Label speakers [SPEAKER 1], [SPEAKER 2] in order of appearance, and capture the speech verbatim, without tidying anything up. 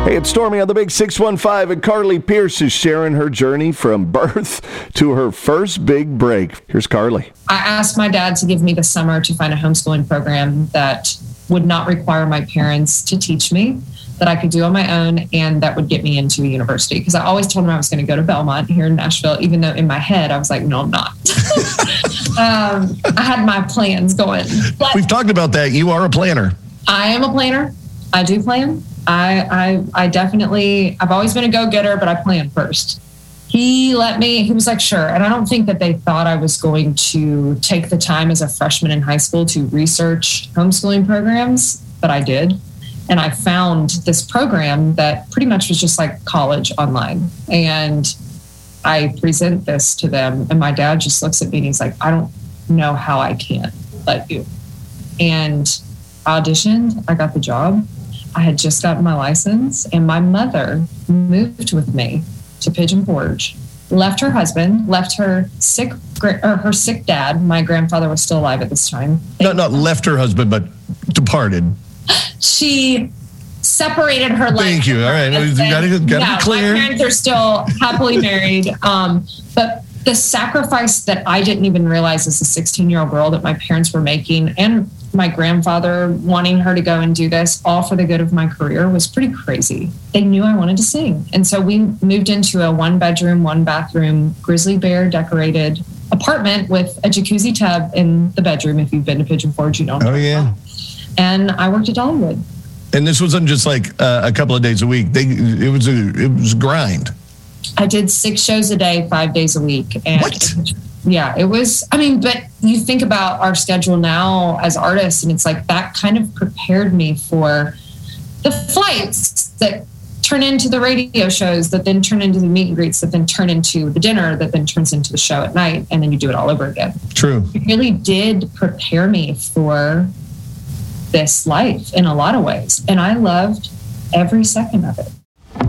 [SPEAKER 1] Hey, it's Stormy on the Big six one five, and Carly Pierce is sharing her journey from birth to her first big break. Here's Carly.
[SPEAKER 2] I asked my dad to give me the summer to find a homeschooling program that would not require my parents to teach me, that I could do on my own, and that would get me into a university. Because I always told him I was going to go to Belmont here in Nashville, even though in my head I was like, no, I'm not. um, I had my plans going. But
[SPEAKER 3] We've talked about that. You are a planner.
[SPEAKER 2] I am a planner. I do plan. I, I, I definitely, I've always been a go-getter, but I plan first. He let me, he was like, sure. And I don't think that they thought I was going to take the time as a freshman in high school to research homeschooling programs, but I did. And I found this program that pretty much was just like college online. And I present this to them, and my dad just looks at me and he's like, I don't know how I can't let you. And I auditioned, I got the job. I had just gotten my license, and my mother moved with me to Pigeon Forge, left her husband, left her sick or her sick dad. My grandfather was still alive at this time.
[SPEAKER 3] Not not left her husband, but departed.
[SPEAKER 2] She separated her life.
[SPEAKER 3] Thank you. All right. You got to
[SPEAKER 2] yeah,
[SPEAKER 3] be clear.
[SPEAKER 2] My parents are still happily married. Um, but the sacrifice that I didn't even realize as a sixteen-year-old girl that my parents were making, and my grandfather wanting her to go and do this all for the good of my career, was pretty crazy. They knew I wanted to sing. And so we moved into a one bedroom, one bathroom, grizzly bear decorated apartment with a jacuzzi tub in the bedroom. If you've been to Pigeon Forge, you don't know.
[SPEAKER 3] Oh, yeah.
[SPEAKER 2] And I worked at Dollywood.
[SPEAKER 3] And this wasn't just like uh, a couple of days a week. They, it was a, it was a grind.
[SPEAKER 2] I did six shows a day, five days a week. And
[SPEAKER 3] what?
[SPEAKER 2] It, yeah, it was, I mean, but you think about our schedule now as artists, and it's like that kind of prepared me for the flights that turn into the radio shows, that then turn into the meet and greets, that then turn into the dinner, that then turns into the show at night, and then you do it all over again.
[SPEAKER 3] True.
[SPEAKER 2] It really did prepare me for this life in a lot of ways. And I loved every second of it.